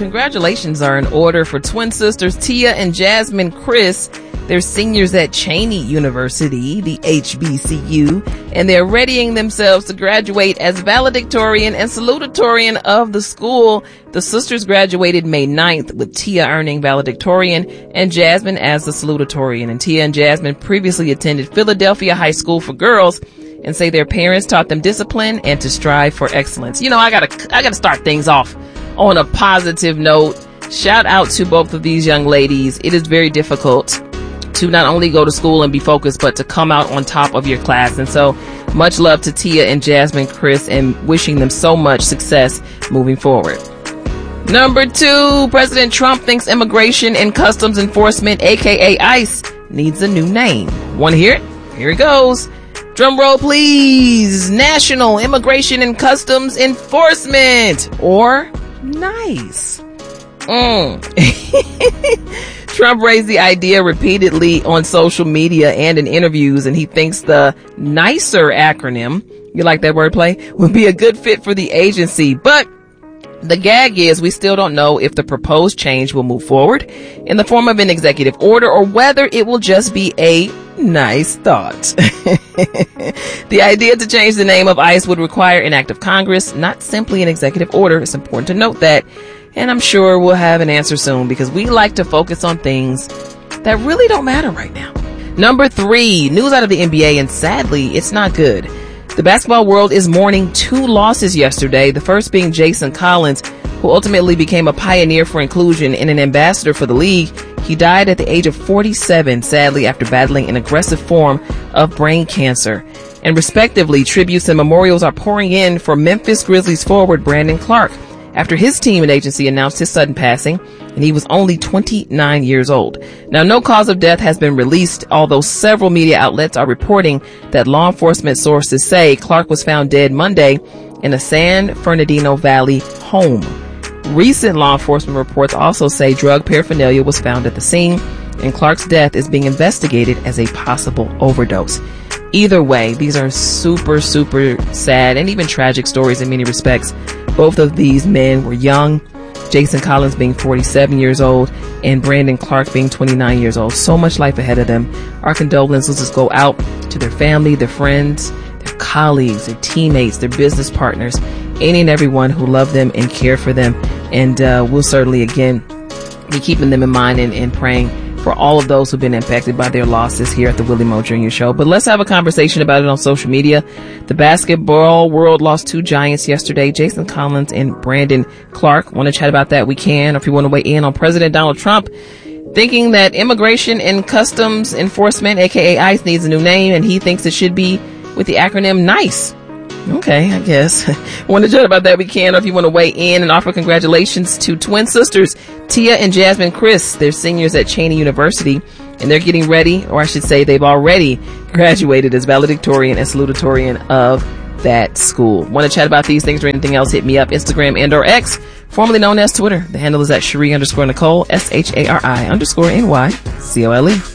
congratulations are in order for twin sisters Tia and Jasmine Chris. They're seniors at Cheney University, the HBCU, and they're readying themselves to graduate as valedictorian and salutatorian of the school. The sisters graduated May 9th, with Tia earning valedictorian and Jasmine as the salutatorian. And Tia and Jasmine previously attended Philadelphia High School for Girls and say their parents taught them discipline and to strive for excellence. You know, I gotta start things off on a positive note. Shout out to both of these young ladies. It is very difficult to not only go to school and be focused, but to come out on top of your class. And so much love to Tia and Jasmine Chris, and wishing them so much success moving forward. Number 2, President Trump thinks Immigration and Customs Enforcement, aka ICE, needs a new name. Want to hear it? Here it goes. Drum roll, please. National Immigration and Customs Enforcement, or NICE. Trump raised the idea repeatedly on social media and in interviews, and he thinks the NICER acronym, you like that wordplay, would be a good fit for the agency. But the gag is we still don't know if the proposed change will move forward in the form of an executive order or whether it will just be a nice thought. The idea to change the name of ICE would require an act of Congress, not simply an executive order. It's important to note that. And I'm sure we'll have an answer soon, because we like to focus on things that really don't matter right now. Number 3, news out of the NBA, and sadly, it's not good. The basketball world is mourning 2 losses yesterday, the first being Jason Collins, who ultimately became a pioneer for inclusion and an ambassador for the league. He died at the age of 47, sadly, after battling an aggressive form of brain cancer. And respectively, tributes and memorials are pouring in for Memphis Grizzlies forward Brandon Clark, after his team and agency announced his sudden passing, and he was only 29 years old. Now, no cause of death has been released, although several media outlets are reporting that law enforcement sources say Clark was found dead Monday in a San Fernandino Valley home. Recent law enforcement reports also say drug paraphernalia was found at the scene, and Clark's death is being investigated as a possible overdose. Either way, these are super, super sad and even tragic stories in many respects. Both of these men were young, Jason Collins being 47 years old and Brandon Clark being 29 years old. So much life ahead of them. Our condolences go out to their family, their friends, their colleagues, their teammates, their business partners, any and everyone who loved them and cared for them. And we'll certainly, again, be keeping them in mind and praying for all of those who've been impacted by their losses here at the Willie Moe Jr. Show. But let's have a conversation about it on social media. The basketball world lost 2 giants yesterday, Jason Collins and Brandon Clark. Want to chat about that? We can. Or if you want to weigh in on President Donald Trump thinking that Immigration and Customs Enforcement, aka ICE, needs a new name, and he thinks it should be with the acronym NICE. Okay, I guess. Want to chat about that? We can. Or if you want to weigh in and offer congratulations to twin sisters Tia and Jasmine Chris. They're seniors at Cheney University, and they're getting ready, or I should say they've already graduated as valedictorian and salutatorian of that school. Want to chat about these things or anything else? Hit me up, Instagram and or X, formerly known as Twitter. The handle is at Cherie_Nicole, SHARI_NYCOLE.